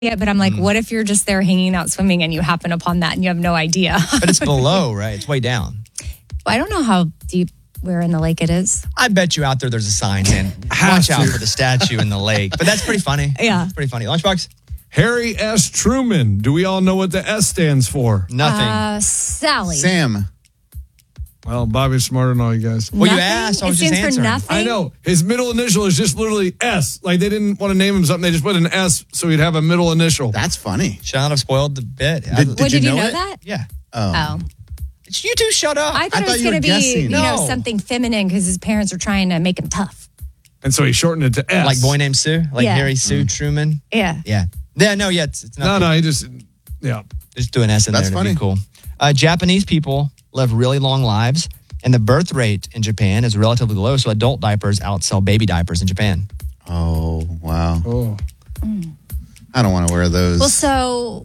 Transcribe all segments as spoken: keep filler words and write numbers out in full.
Yeah, but I'm like, mm. what if you're just there hanging out swimming and you happen upon that and you have no idea? But it's below, right? It's way down. Well, I don't know how deep where in the lake it is. I bet you out there there's a sign saying, watch out for the statue in the lake. But that's pretty funny. Yeah. It's pretty funny. Lunchbox? Harry S. Truman. Do we all know what the S stands for? Nothing. Uh, Sally. Sam. Well, Bobby's smarter than all you guys. Well, nothing? You asked. I was it just stands answering. for nothing? I know. His middle initial is just literally S. Like, they didn't want to name him something. They just put an S so he'd have a middle initial. That's funny. Should not have spoiled the bit. Did, did, well, did you you know, know it? that? Yeah. Oh. Oh. It's you two shut up. I thought I it thought was you going to were be, guessing. you No. know, something feminine because his parents are trying to make him tough. And so he shortened it to S. Like Boy Named Sue? Like Yeah. Harry Sue Mm. Truman? Yeah. Yeah. Yeah, no, yeah. It's, it's No, not no, he just, yeah. Just do an S in That's there to funny. be cool. Uh, Japanese people live really long lives, and the birth rate in Japan is relatively low, so adult diapers outsell baby diapers in Japan. Oh, wow. Oh. Mm. I don't want to wear those. Well, so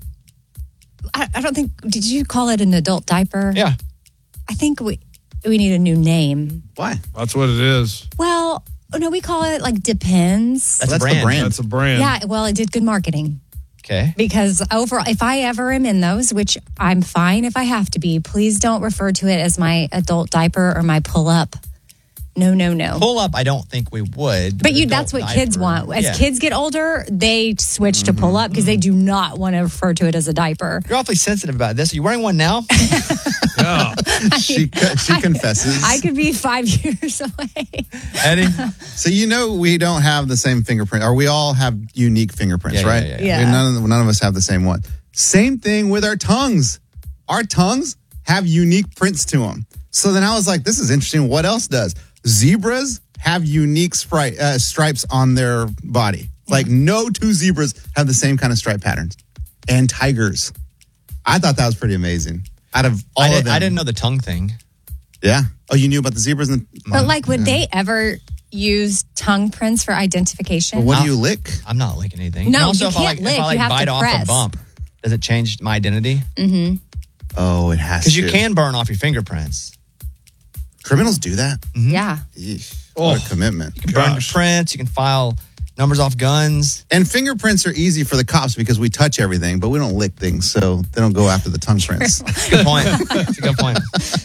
I, I don't think, did you call it an adult diaper? Yeah. I think we we need a new name. Why? That's what it is. Well, no, we call it like Depends. That's, That's a the brand. brand. That's a brand. Yeah, well, it did good marketing. Okay. Because overall, if I ever am in those, which I'm fine if I have to be, please don't refer to it as my adult diaper or my pull-up. No, no, no. Pull up, I don't think we would. But you, adult that's what kids diaper, want. As yeah. kids get older, they switch to pull up because they do not want to refer to it as a diaper. You're awfully sensitive about this. Are you wearing one now? Yeah. she she confesses. I could be five years away. Eddie? So you know we don't have the same fingerprint, or we all have unique fingerprints, Yeah, yeah, right? yeah, yeah. We- none, of, none of us have the same one. Same thing with our tongues. Our tongues have unique prints to them. So then I was like, this is interesting. What else does? Zebras have unique spri- uh, stripes on their body. Like no two zebras have the same kind of stripe patterns. And tigers. I thought that was pretty amazing. Out of all I, did, of them. I didn't know the tongue thing. Yeah. Oh, you knew about the zebras? And But like, would they ever use tongue prints for identification? well, what I'll- do you lick? I'm not licking anything. No, And also, you if I can't like, lick. If I like You have bite to off press. a bump, does it change my identity? Mm-hmm. Oh, it has to. Because you can burn off your fingerprints. Criminals do that? Yeah. Eesh, what a commitment. You can burn your prints. You can file numbers off guns. And fingerprints are easy for the cops because we touch everything, but we don't lick things, so they don't go after the tongue prints. Good point. That's a good point.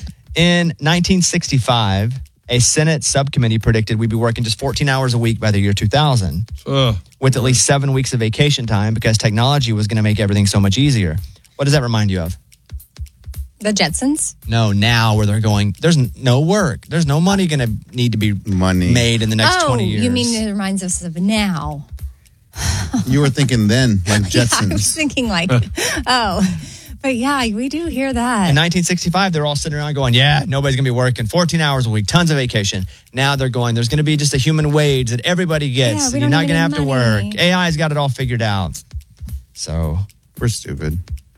In nineteen sixty-five, a Senate subcommittee predicted we'd be working just fourteen hours a week by the year two thousand, Ugh. with at least seven weeks of vacation time because technology was going to make everything so much easier. What does that remind you of? The Jetsons? No, now where they're going, there's n- no work. There's no money going to need to be Money. made in the next oh, twenty years. you mean it reminds us of now? You were thinking then, like Yeah, I was Jetsons. thinking like, oh. But yeah, we do hear that. In nineteen sixty-five, they're all sitting around going, yeah, nobody's going to be working fourteen hours a week, tons of vacation. Now they're going, there's going to be just a human wage that everybody gets. Yeah, and we you're don't not need going to any have to money. work. A I's got it all figured out. So, We're stupid.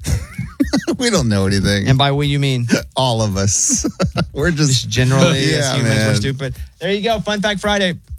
We don't know anything. and by we, you mean All of us. We're just, just generally as Yeah, humans, we're man. stupid. There you go. Fun Fact Friday.